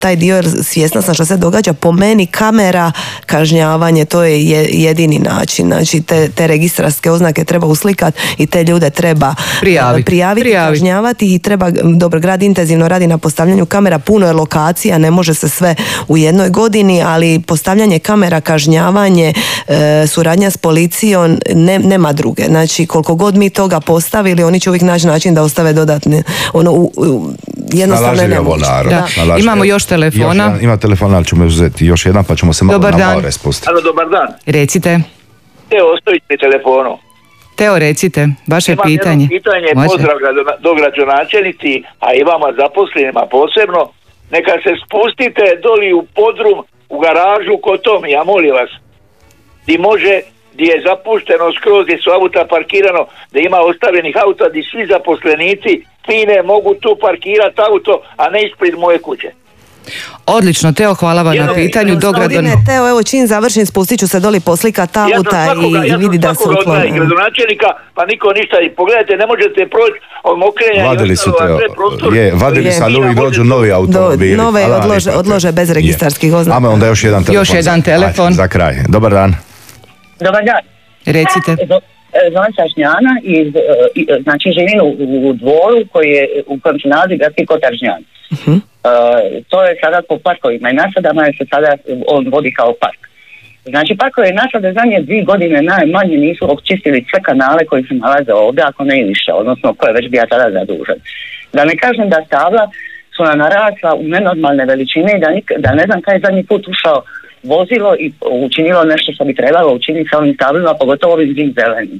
taj dio, jer svjesna sam što se događa. Po meni kamera, kažnjavanje, to je jedini način. Znači te registarske oznake treba uslikati i te ljude treba prijaviti, kažnjavati i treba, dobro, grad intenzivno radi na postavljanju kamera, puno je lokacija, ne može se sve u jednoj godini, ali postavljanje kamera, kažnjavanje, suradnja s policijom, nema druge. Znači koliko god mi toga postavili, oni će uvijek naći način da ostave dodatne, jednostavno je nemoguće. Imamo još telefona. Ima telefona, ali ćemo uzeti još jedan pa ćemo se malo raspustiti. Alo, dobar dan. Recite. Teo, ostavite telefonu. Teo, recite, vaše pitanje. Imam pitanje, pozdrav do gradonačelnici, a i vama zaposlenima posebno. Neka se spustite doli u podrum, u garažu kod Tomija, molim vas. Gdje je zapušteno skroz, gdje su auta parkirano, da ima ostavljenih auta, gdje svi zaposlenici fine mogu tu parkirati auto, a ne ispred moje kuće. Odlično, Teo, hvala vam na pitanju. Teo, evo čim završim, spustit ću se doli poslikat auta i vidi da se uklone. Ja gradonačelnika, pa niko ništa. I pogledajte, ne možete proći od mokrenja. Vadili su, Teo. Vadili su, ali uvijek dođu novi automobili. Nove odlože bez registarskih oznaka. Ame onda još jedan telefon. Još jedan telefon. Za kraj. Dobar dan. Dobar dan. Recite. Zovem se Žnjana i znači živim u dvoru u kojem se nalazi Gradski kotar Žnjan. To je sada po parkovima i nasadama se sada on vodi kao park. Znači parkove nasade zadnje 2 godine najmanje nisu očistili sve kanale koji se nalaze ovdje, ako ne i više, odnosno ko je već bio tada zadužen. Da ne kažem da stabla su nam narasla u nenormalne veličine i da ne znam kada je zadnji put ušao vozilo i učinilo nešto što bi trebalo učiniti sa ovim stablima, pogotovo ovim svim zelenim.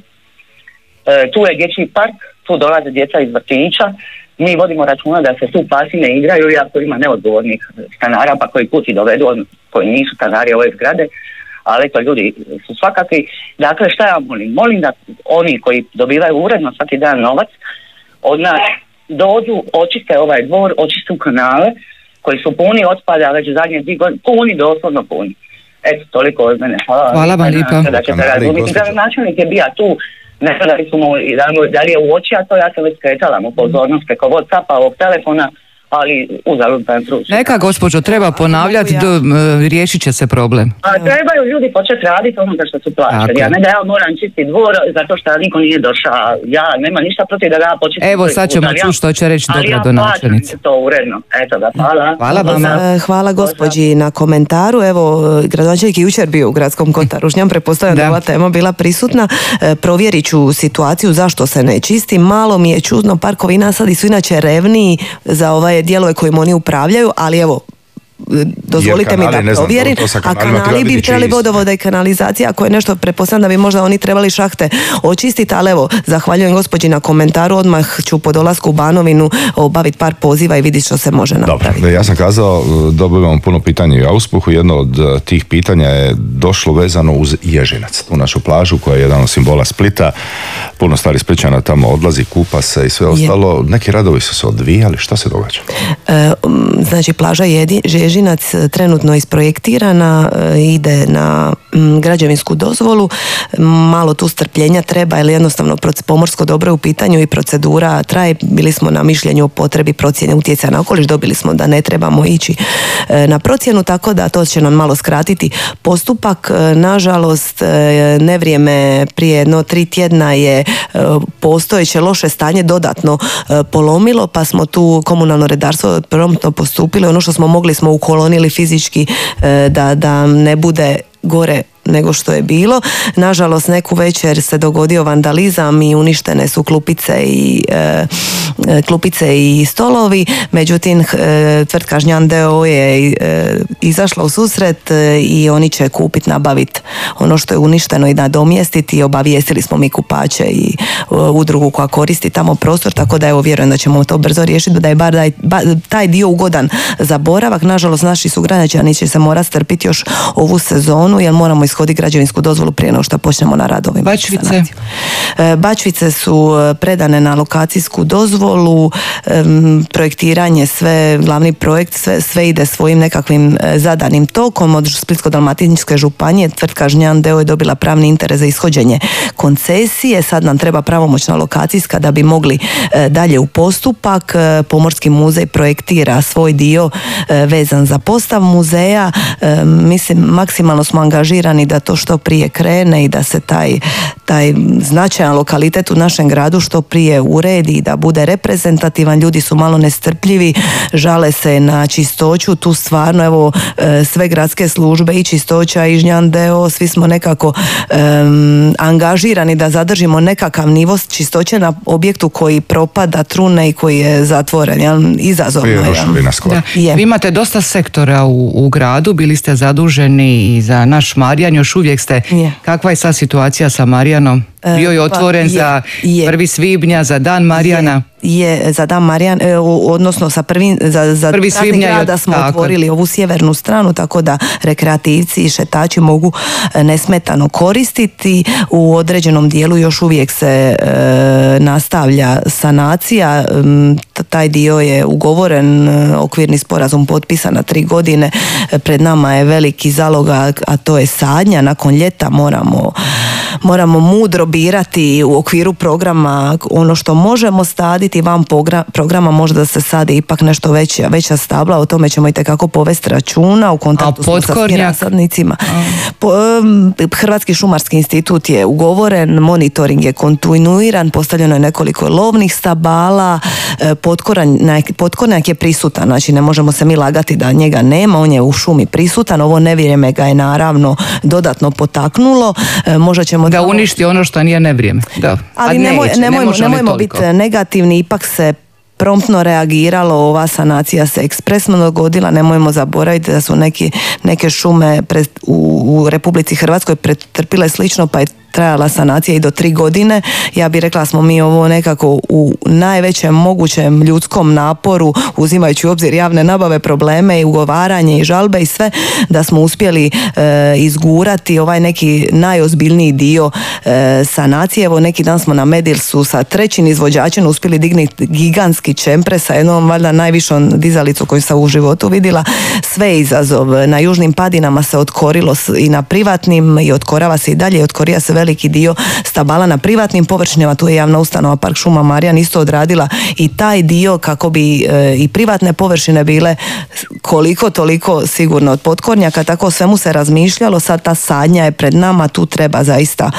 Tu je dječji park, tu dolaze djeca iz vrtića, mi vodimo računa da se tu pasi ne igraju, iako ima neodgovornih stanara, pa koji put i dovedu, koji nisu stanari ove zgrade, ali to ljudi su svakakvi. Dakle, šta ja molim? Molim da oni koji dobivaju uredno svaki dan novac, od nas dođu, očiste ovaj dvor, očiste kanale, koji su puni otpada već zadnje 2 godine, puni, doslovno puni. Eto, toliko od mene. Hvala vam lijepo. Načelnik je bio tu, ne znam da li je uočio to, ja sam već skretala mu pozornost preko WhatsAppa, ovog telefona, ali uzalud da truči. Neka, gospođo, treba ponavljati, riješit će se problem. A trebaju ljudi početi raditi onoga što su plaćali. Ja ne da ja moram čistiti dvor zato što niko nije došao. Ja nema ništa protiv da ja počistim. Evo sad ćemo čuti što će reći do gradonačelnice. To uredno. Eto da, hvala. Hvala vama. Hvala gospođi na komentaru. Evo, gradonačelnik je jučer bio u Gradskom kotaru. Žnjan, pretpostavljam da ova tema bila prisutna. Provjerit ću situaciju zašto se ne čisti. Malo mi je čudno, parkovi nasadi su inače revniji za ovaj dijelove kojim oni upravljaju, ali evo, dozvolite mi da provjerim, a kanali bi trebali vodovoda i kanalizacija, ako je nešto, pretpostavljam da bi možda oni trebali šahte očistiti, ali evo, zahvaljujem gospođi na komentaru, odmah ću po dolasku u Banovinu obaviti par poziva i vidjeti što se može napraviti. Dobro, ja sam kazao, dobivamo puno pitanja i u Auspuhu, jedno od tih pitanja je došlo vezano uz Ježinac, tu našu plažu koja je jedan od simbola Splita, puno stari Splićana tamo odlazi, kupa se i sve ostalo, neki radovi su se odvijali, šta se događa? Znači, plaža Ježinac trenutno isprojektirana, ide na građevinsku dozvolu, malo tu strpljenja treba, jer jednostavno pomorsko dobro je u pitanju i procedura traje. Bili smo na mišljenju o potrebi procjene utjecaja na okoliš, dobili smo da ne trebamo ići na procjenu, tako da to će nam malo skratiti postupak. Nažalost, nevrijeme prije 3 tjedna je postojeće loše stanje dodatno polomilo, pa smo tu komunalno redarstvo promptno postupili, ono što smo mogli smo ukolonili fizički da ne bude gore nego što je bilo. Nažalost, neku večer se dogodio vandalizam i uništene su klupice i stolovi. Međutim, tvrtka Žnjan d.o.o. je izašla u susret i oni će kupiti, nabaviti ono što je uništeno i nadomjestiti. I obavijestili smo mi kupače i udrugu koja koristi tamo prostor, tako da evo vjerujem da ćemo to brzo riješiti, da je bar taj dio ugodan za boravak. Nažalost, naši sugrađani će se morati strpiti još ovu sezonu, jer moramo ishodi građevinsku dozvolu prije nego što počnemo na radovima. Bačvice? Bačvice su predane na lokacijsku dozvolu, projektiranje, sve, glavni projekt, sve ide svojim nekakvim zadanim tokom. Od Splitsko-dalmatinske županije tvrtka Žnjan d.o.o. je dobila pravni interes za ishođenje koncesije. Sad nam treba pravomoćna lokacijska da bi mogli dalje u postupak. Pomorski muzej projektira svoj dio vezan za postav muzeja. Mislim, maksimalno smo angažirani da to što prije krene i da se taj značajan lokalitet u našem gradu što prije uredi i da bude reprezentativan. Ljudi su malo nestrpljivi, žale se na čistoću, tu stvarno evo sve gradske službe i čistoća i Žnjan d.o.o. svi smo nekako angažirani da zadržimo nekakav nivo čistoće na objektu koji propada, trune i koji je zatvoren, izazovno je. Vi imate dosta sektora u gradu, bili ste zaduženi i za naš Marjan, još uvijek ste. Kakva je sad situacija sa Marjanom? Bio je otvoren za 1. svibnja, za Dan Marjana. Je za Dan Marjan, odnosno za 1. svibnja grada smo otvorili ovu sjevernu stranu, tako da rekreativci i šetači mogu nesmetano koristiti. U određenom dijelu još uvijek se nastavlja sanacija, taj dio je ugovoren, okvirni sporazum potpisan na 3 godine, pred nama je veliki zaloga, a to je sadnja. Nakon ljeta moramo mudro birati u okviru programa ono što možemo saditi, van programa možda se sadi ipak nešto veća stabla, o tome ćemo itekako povesti računa, u kontaktu smo sa svim rasadnicima. Hrvatski šumarski institut je ugovoren, monitoring je kontinuiran, postavljeno je nekoliko lovnih stabala, potkornjak je prisutan, znači ne možemo se mi lagati da njega nema, on je u šumi prisutan, ovo nevrijeme ga je naravno dodatno potaknulo, možda ćemo da uništi ono što nije nevrijeme. Da. Ali nemojmo biti negativni, ipak se promptno reagiralo, ova sanacija se ekspresno dogodila, nemojmo zaboraviti da su neke šume u Republici Hrvatskoj pretrpile slično, pa je trajala sanacija i do 3 godine. Ja bih rekla smo mi ovo nekako u najvećem mogućem ljudskom naporu, uzimajući u obzir javne nabave, probleme i ugovaranje i žalbe i sve, da smo uspjeli izgurati ovaj neki najozbiljniji dio sanacije. Evo neki dan smo na Medilsu sa 3. izvođačem uspjeli dignuti gigantski čempre sa jednom valjda najvišom dizalicu koju sam u životu vidjela. Sve je izazov. Na južnim padinama se otkorilo i na privatnim i otkorava se i dalje i otkorija se veliki dio stabala na privatnim površinama. Tu je javna ustanova Park šuma Marjan isto odradila i taj dio kako bi i privatne površine bile koliko toliko sigurno od potkornjaka, tako o svemu se razmišljalo. Sad ta sadnja je pred nama, tu treba zaista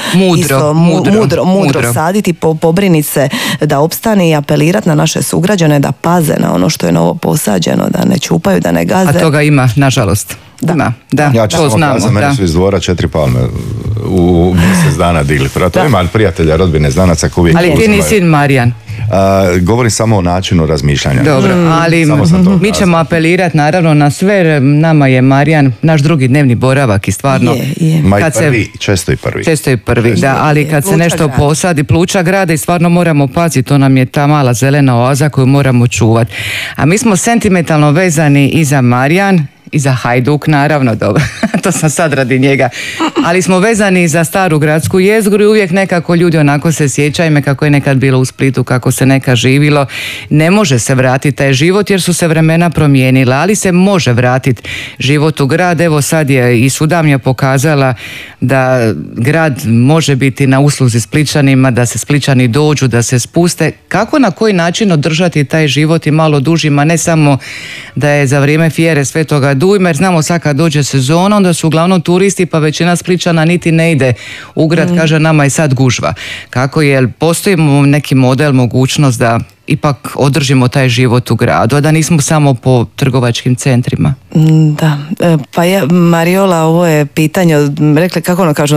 mudro saditi, pobriniti se da opstane i apelirati na naše sugrađane da paze na ono što je novo posađeno, da ne čupaju, da ne gaze. A toga ima, nažalost. Da, ja ću samo kazati, meni su iz dvora 4 palme u mjesec dana digli. Prato ima prijatelja, rodbine, znanaca koji uvijek... Ali ti nisi Marjan. Govorim samo o načinu razmišljanja. Dobro, ali mi ćemo apelirati naravno na sve. Nama je Marjan naš drugi dnevni boravak i stvarno... Ma i prvi, često i prvi. Da, ali kad se nešto posadi, pluća grada i stvarno moramo paziti, to nam je ta mala zelena oaza koju moramo čuvati. A mi smo sentimentalno vezani i za Marjan, i za Hajduk, naravno, dobro, to sam sad radi njega, ali smo vezani za staru gradsku jezgru i uvijek nekako ljudi onako se sjećaju me kako je nekad bilo u Splitu, kako se nekad živilo. Ne može se vratiti taj život jer su se vremena promijenila, ali se može vratiti život u grad. Evo sad je i Sudamlja pokazala da grad može biti na usluzi Spličanima, da se Spličani dođu, da se spuste. Kako, na koji način održati taj život i malo dužima, ne samo da je za vrijeme Fijere Svetoga Dujma, jer znamo sad kad dođe sezona, onda su uglavnom turisti, pa većina Spličana niti ne ide u grad, kaže nama je sad gužva. Kako je, postoji neki model, mogućnost da ipak održimo taj život u gradu, a da nismo samo po trgovačkim centrima? Da, pa Mariola, ovo je pitanje, rekli kako ono kažu,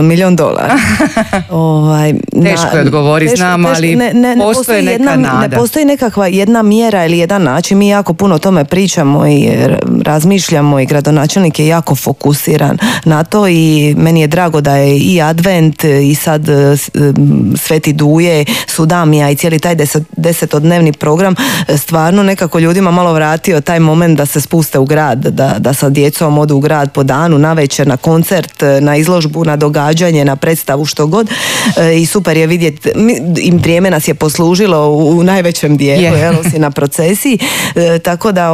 $1.000.000. Teško je odgovori, znam, ali postoji neka nada. Ne postoji nekakva jedna mjera ili jedan način, mi jako puno o tome pričamo i razmišljamo i gradonačelnik je jako fokusiran na to i meni je drago da je i Advent i sad Sveti Duje, Sudamija i cijeli taj 10-dnevni dnevni program stvarno nekako ljudima malo vratio taj moment da se spuste u grad, da sa djecom odu u grad po danu, navečer, na koncert, na izložbu, na događanje, na predstavu, što god. I super je vidjeti, im vrijeme nas je poslužilo u najvećem dijelu, osim na procesiji, tako da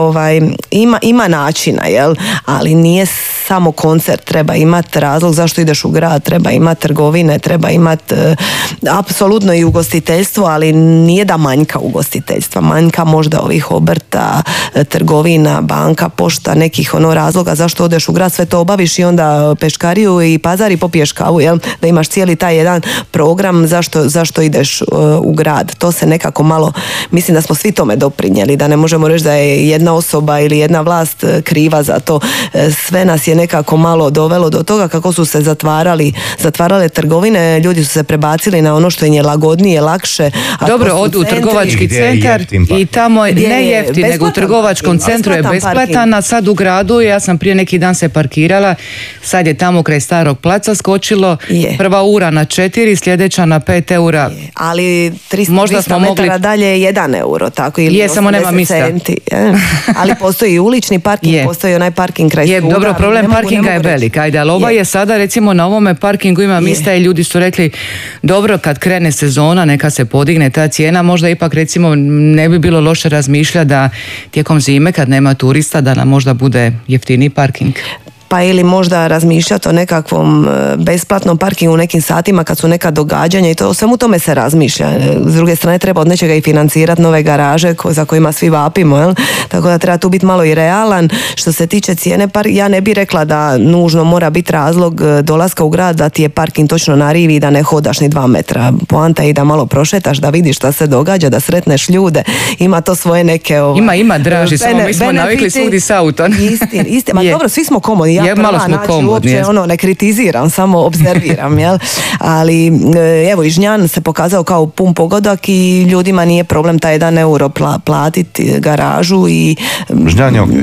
ima načina, jel? Ali nije samo koncert, treba imati razlog zašto ideš u grad, treba imati trgovine, treba imati apsolutno i ugostiteljstvo, ali nije da manjka ugostiteljstva, manjka možda ovih obrta, trgovina, banka, pošta, nekih razloga zašto odeš u grad, sve to obaviš i onda peškariju i pazar i popiješ kavu, jel? Da imaš cijeli taj jedan program zašto ideš u grad. To se nekako malo, mislim da smo svi tome doprinijeli, da ne možemo reći da je jedna osoba ili jedna vlast kriva za to. Sve nas je nekako malo dovelo do toga kako su se zatvarale trgovine, ljudi su se prebacili na ono što im je lagodnije, lakše. Dobro, odu u trgovački centar i tamo ne jeftin, nego u trgovačkom centru je besplatan, a sad u gradu, ja sam prije neki dan se parkirala, sad je tamo kraj Starog placa skočilo, prva ura na 4, sljedeća na 5 eura. Ali 300 metara dalje je 1 euro, tako, ili samo nema mista. Centi. Ali postoji i ulični parking, postoji onaj parking kraj suda. Dobro, problem parkinga je velik, ajde, ali ova je sada recimo na ovome parkingu ima mista i ljudi su rekli dobro, kad krene sezona neka se podigne ta cijena, možda ipak recimo ne bi bilo loše razmišljati da tijekom zime kad nema turista da nam možda bude jeftiniji parking. Pa ili možda razmišljati o nekakvom besplatnom parkingu u nekim satima kad su neka događanja i to, o svemu tome se razmišlja. S druge strane treba od nečega i financirati nove garaže za kojima svi vapimo, jel? Tako da treba tu biti malo i realan. Što se tiče cijene, ja ne bih rekla da nužno mora biti razlog dolaska u grad da ti je parking točno na rivi i da ne hodaš ni 2 metra. Poanta je i da malo prošetaš, da vidiš šta se događa, da sretneš ljude. Ima to svoje neke... Ima draži, samo mi smo navikli svugdje s autom. Istina. Ma dobro, svi smo komodni. Ja malo smo komodni. Uopće ne kritiziram, samo obzerviram, jel? Ali evo i Žnjan se pokazao kao pun pogodak i ljudima nije problem taj 1 euro platiti garažu i... Žnjan je ok.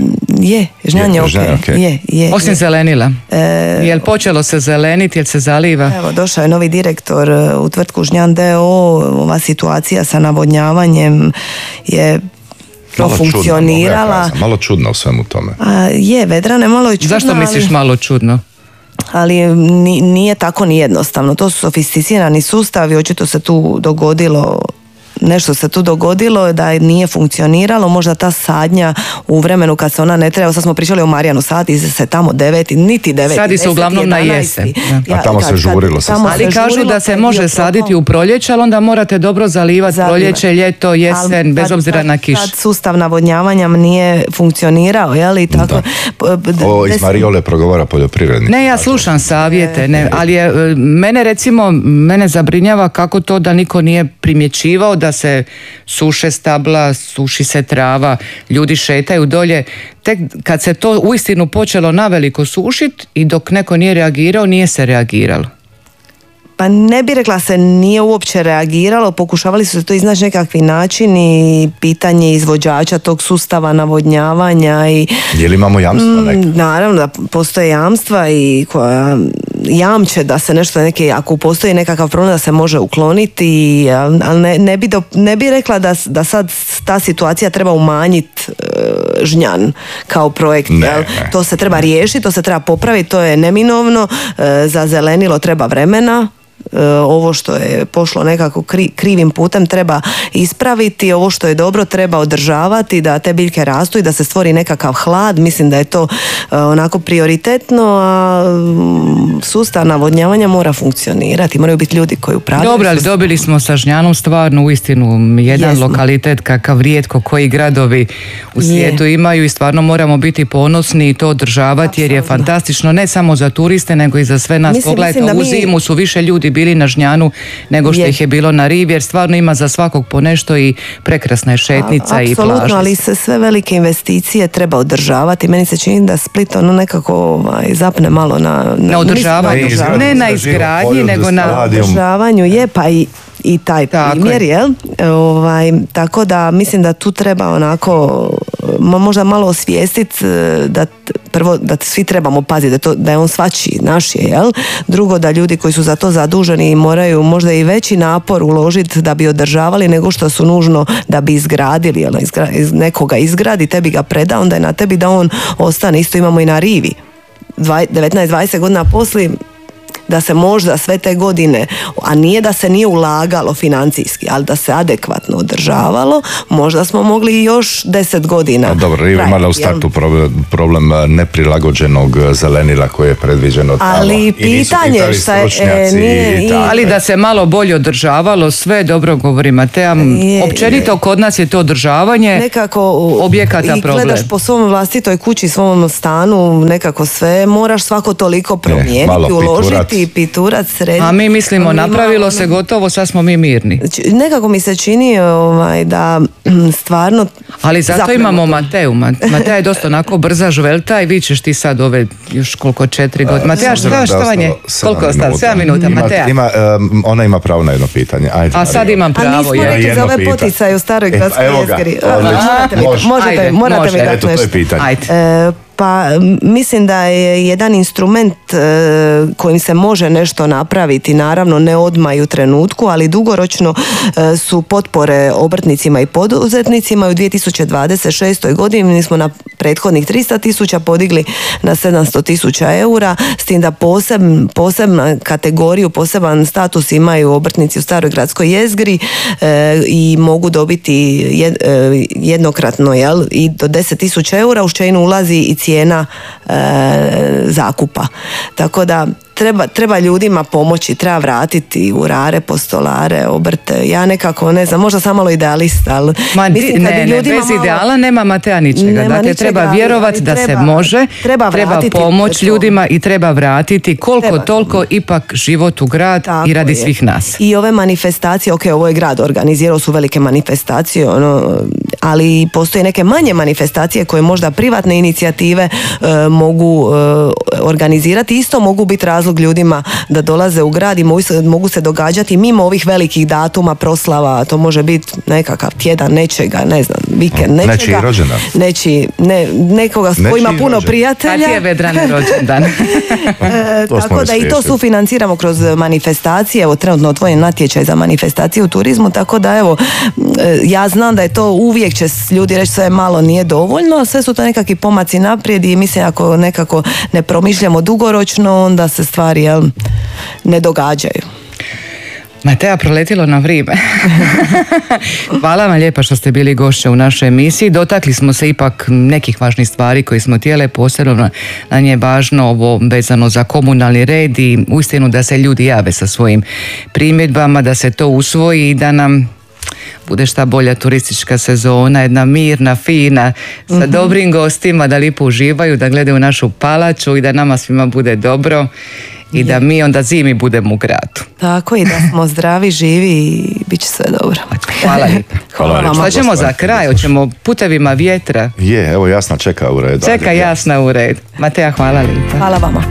Žnjan je ok. Je. Osim zelenila. Jel počelo se zeleniti, jel se zaliva? Evo, došao je novi direktor u tvrtku Žnjan d.o.o. Ova situacija sa navodnjavanjem je profunkcionirala. Malo čudno u svemu tome. Vedrane, malo je čudno. Zašto misliš malo čudno? Ali nije tako ni jednostavno. To su sofisticirani sustavi, očito se tu dogodilo nešto se tu dogodilo da nije funkcioniralo, možda ta sadnja u vremenu kad se ona ne treba, sad smo pričali o Marijanu, sadi se tamo 9, niti 9. Sadi se uglavnom 11, na jesen. A tamo se žurilo. Ali kažu da se može saditi u proljeće, ali onda morate dobro zalivati proljeće, ljeto, jesen, bez obzira na kiš. Kad sustav navodnjavanja nije funkcionirao, jel? I tako. Ovo iz Mariole progovara poljoprivrednik. Ne, ja slušam savjete, ali mene zabrinjava kako to da niko nije primjećivao da se suše stabla, suši se trava, ljudi šetaju dolje. Tek kad se to uistinu počelo naveliko sušiti i dok neko nije reagirao, nije se reagiralo. Pa ne bi rekla se nije uopće reagiralo, pokušavali su se to iznaći nekakvi načini, pitanje izvođača tog sustava navodnjavanja i... Je li imamo jamstva neke? Naravno da postoje jamstva i koja jamče da se nešto ako postoji nekakav problem da se može ukloniti, ali ne bi rekla da sad ta situacija treba umanjiti Žnjan kao projekt. Ne. To se treba riješiti, to se treba popraviti, to je neminovno, za zelenilo treba vremena. Ovo što je pošlo nekako krivim putem treba ispraviti, ovo što je dobro treba održavati, da te biljke rastu i da se stvori nekakav hlad. Mislim da je to onako prioritetno, a sustav navodnjavanja mora funkcionirati, moraju biti ljudi koji upravljaju. Dobro, ali dobili smo sa Žnjanom stvarno uistinu jedan lokalitet kakav rijetko koji gradovi u svijetu imaju i stvarno moramo biti ponosni i to održavati. Absolutno. Jer je fantastično ne samo za turiste nego i za sve nas. Pogledajte, u zimu su više ljudi bili na Žnjanu nego što ih je bilo na rivi, jer stvarno ima za svakog po nešto i prekrasna je šetnica i plaža. Apsolutno, ali sve velike investicije treba održavati. Meni se čini da Split nekako zapne malo na održavanju. Ne na izgradnji, nego na održavanju. Je pa i taj primjer, jel? Tako da mislim da tu treba onako možda malo osvijestiti da prvo da svi trebamo paziti da je on svačiji, naš je, jel? Drugo, da ljudi koji su za to zaduženi moraju možda i veći napor uložiti da bi održavali nego što su nužno da bi izgradili, jel? Nekoga izgradi, tebi ga preda, onda je na tebi da on ostane. Isto imamo i na rivi. 19-20 godina poslije, da se možda sve te godine, a nije da se nije ulagalo financijski, ali da se adekvatno održavalo, možda smo mogli još 10 godina. Dobro, Riva imala u startu problem neprilagođenog zelenila koje je predviđeno tamo. Ali pitanje šta je... Ali da se malo bolje održavalo, sve dobro govori Matea. Općenito kod nas je to održavanje nekako, objekata i problem. Gledaš po svom vlastitoj kući, svom stanu, nekako sve moraš svako toliko promijeniti, uložiti, piturac, srediti. A mi mislimo, napravilo se gotovo, sad smo mi mirni. Nekako mi se čini da stvarno... Ali zato imamo Mateu. Matea je dosta onako brza, žvelta i vi ćeš ti sad ove još koliko 4 godine. Matea, šta vam je? Koliko je ostalo? 7 minuta, Matea. Ona ima pravo na jedno pitanje. Ajde, a sad imam pravo. A nismo rekli za ove poticaje u staroj gradskoj jezgri. Morate mi dati nešto. To je pitanje. Pa mislim da je jedan instrument kojim se može nešto napraviti, naravno ne odmah i u trenutku, ali dugoročno su potpore obrtnicima i poduzetnicima. U 2026. godini mi smo na prethodnih 300.000 podigli na 700.000 eura, s tim da posebnu kategoriju, poseban status imaju obrtnici u staroj gradskoj jezgri i mogu dobiti jednokratno i do 10.000 eura, u čemu ulazi i cijena zakupa. Tako da treba ljudima pomoći, treba vratiti urare, postolare, obrte. Ja nekako, ne znam, možda sam malo idealist, ali mislim kad bi ljudima bez ideala nema Matea ničega. Dakle, treba vjerovati da se može, treba pomoć ljudima i treba vratiti koliko toliko ipak život u grad i radi svih nas. I ove manifestacije, ovo je grad organizirao, su velike manifestacije, ali postoje neke manje manifestacije koje možda privatne inicijative mogu organizirati. Isto mogu biti razlog ljudima da dolaze u grad i mogu se događati mimo ovih velikih datuma, proslava, to može biti nekakav tjedan nečega, ne znam, vikend nečega. Nečiji rođendan. Nekoga s kojima puno prijatelja. Kad je Vedrani rođendan. Tako da i to sufinanciramo kroz manifestacije. Evo, trenutno otvoren natječaj za manifestacije u turizmu, tako da ja znam da je to uvijek će ljudi reći sve malo nije dovoljno, sve su to nekakvi pomaci naprijed i mislim ako nekako ne promišljamo dugoročno, onda se stvari ne događaju. Matea, proletilo na vrijeme. Hvala vam lijepa što ste bili gošće u našoj emisiji. Dotakli smo se ipak nekih važnih stvari koje smo htjeli, posebno na nje je važno ovo vezano za komunalni red i uistinu da se ljudi jave sa svojim primjedbama, da se to usvoji i da nam bude šta bolja turistička sezona, jedna mirna, fina, sa dobrim gostima, da lijepo uživaju, da gledaju našu palaču i da nama svima bude dobro i da mi onda zimi budemo u gradu. Tako i da smo zdravi, živi i bit će sve dobro. Hvala lijepa. Hvala vam. Šta ćemo za kraj? Hoćemo putevima vjetra? Evo Jasna čeka u redu. Čeka Jasna u redu. Matea, hvala lijepa. Hvala vama.